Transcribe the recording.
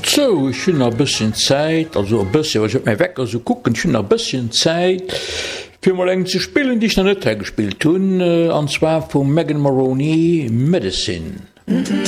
So ich hun a bisschen Zeit, also bisschen ich mir weg also gucken hun a bisschen Zeit für mal eng zu spielen, die ich noch net gespielt hun, und zwar von Megan Maroney Medicine.